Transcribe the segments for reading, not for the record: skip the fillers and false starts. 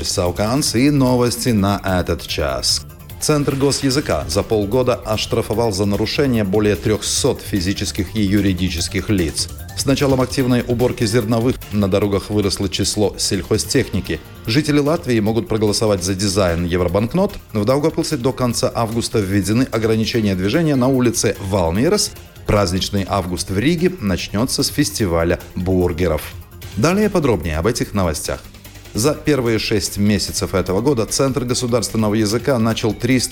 Юрий Сауканс и новости на этот час. Центр госязыка за полгода оштрафовал за нарушение более 300 физических и юридических лиц. С началом активной уборки зерновых на дорогах выросло число сельхозтехники. Жители Латвии могут проголосовать за дизайн евробанкнот. В Даугавпилсе до конца августа введены ограничения движения на улице Валмирас. Праздничный август в Риге начнется с фестиваля бургеров. Далее подробнее об этих новостях. За первые 6 месяцев этого года Центр государственного языка начал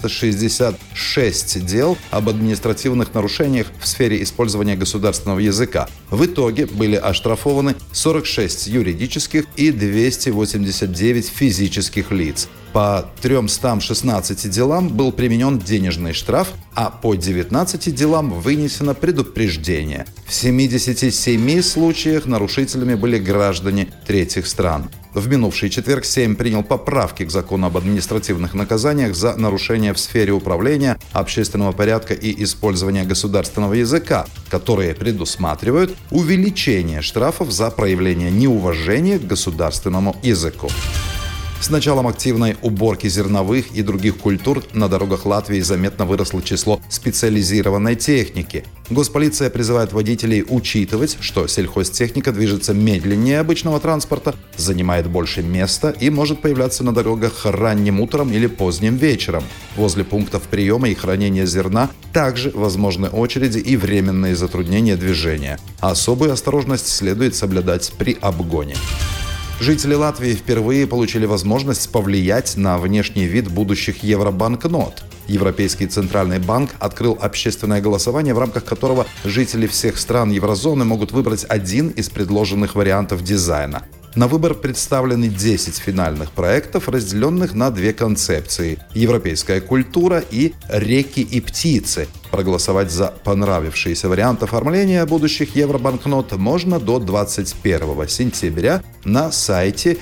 366 дел об административных нарушениях в сфере использования государственного языка. В итоге были оштрафованы 46 юридических и 289 физических лиц. По 316 делам был применен денежный штраф, а по 19 делам вынесено предупреждение. В 77 случаях нарушителями были граждане третьих стран. В минувший четверг Сейм принял поправки к закону об административных наказаниях за нарушения в сфере управления, общественного порядка и использования государственного языка, которые предусматривают увеличение штрафов за проявление неуважения к государственному языку. С началом активной уборки зерновых и других культур на дорогах Латвии заметно выросло число специализированной техники. Госполиция призывает водителей учитывать, что сельхозтехника движется медленнее обычного транспорта, занимает больше места и может появляться на дорогах ранним утром или поздним вечером. Возле пунктов приема и хранения зерна также возможны очереди и временные затруднения движения. Особую осторожность следует соблюдать при обгоне. Жители Латвии впервые получили возможность повлиять на внешний вид будущих евробанкнот. Европейский центральный банк открыл общественное голосование, в рамках которого жители всех стран еврозоны могут выбрать один из предложенных вариантов дизайна. На выбор представлены 10 финальных проектов, разделенных на две концепции – европейская культура и реки и птицы. Проголосовать за понравившийся вариант оформления будущих евробанкнот можно до 21 сентября на сайте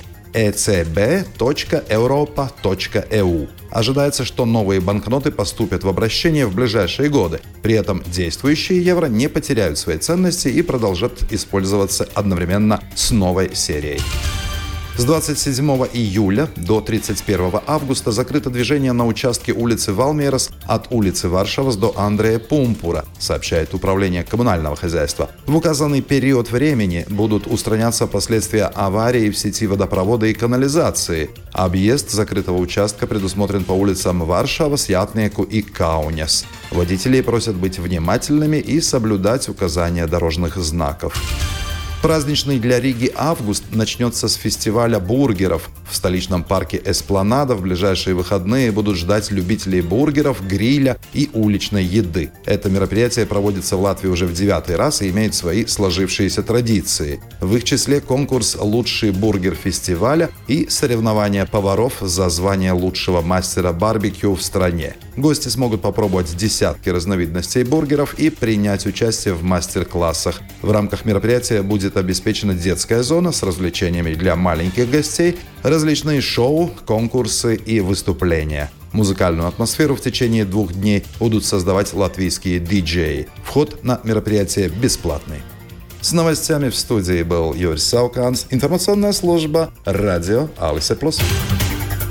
ecb.europa.eu. Ожидается, что новые банкноты поступят в обращение в ближайшие годы. При этом действующие евро не потеряют свои ценности и продолжат использоваться одновременно с новой серией. С 27 июля до 31 августа закрыто движение на участке улицы Валмирас от улицы Варшавас до Андрея Пумпура, сообщает Управление коммунального хозяйства. В указанный период времени будут устраняться последствия аварии в сети водопровода и канализации. Объезд закрытого участка предусмотрен по улицам Варшавас, Ятnieku и Каунас. Водителей просят быть внимательными и соблюдать указания дорожных знаков. Праздничный для Риги август начнется с фестиваля бургеров. В столичном парке Эспланада в ближайшие выходные будут ждать любителей бургеров, гриля и уличной еды. Это мероприятие проводится в Латвии уже в 9-й раз и имеет свои сложившиеся традиции. В их числе конкурс «Лучший бургер фестиваля» и соревнования поваров за звание лучшего мастера барбекю в стране. Гости смогут попробовать десятки разновидностей бургеров и принять участие в мастер-классах. В рамках мероприятия будет обеспечена детская зона с развлечениями для маленьких гостей, различные шоу, конкурсы и выступления. Музыкальную атмосферу в течение 2 дней будут создавать латвийские диджеи. Вход на мероприятие бесплатный. С новостями в студии был Юрий Сауканс, информационная служба «Радио Алисе Плюс».